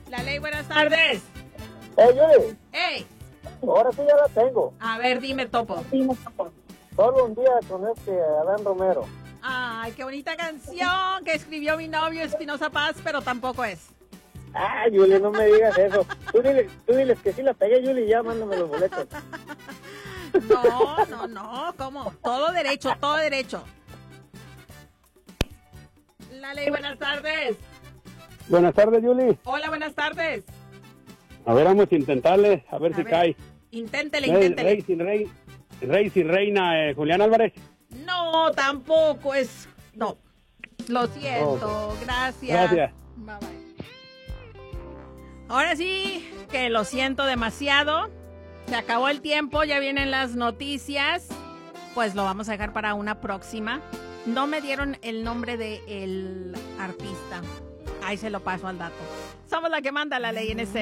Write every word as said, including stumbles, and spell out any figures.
La ley, buenas tardes. ¡Ey, Yuli! ¡Ey! Ahora sí ya la tengo. A ver, dime, Topo. Solo un día con este Adán Romero. Ay, qué bonita canción que escribió mi novio Espinosa Paz, pero tampoco es. Ah, Yuli, no me digas eso. Tú diles, tú diles que sí la pegué, Yuli, y ya mándame los boletos. No, no, no, ¿cómo? Todo derecho, todo derecho. La ley, buenas tardes. Buenas tardes, Yuli. Hola, buenas tardes. A ver, vamos a intentarle, a ver A si ver, cae. Inténtele, Rey, inténtele. rey sin rey, rey sin reina, eh, Julián Álvarez. No, tampoco es. No. Lo siento. Gracias. Gracias. Bye bye. Ahora sí que lo siento demasiado. Se acabó el tiempo, ya vienen las noticias. Pues lo vamos a dejar para una próxima. No me dieron el nombre del artista. Ahí se lo paso al dato. Somos la que manda la ley en este.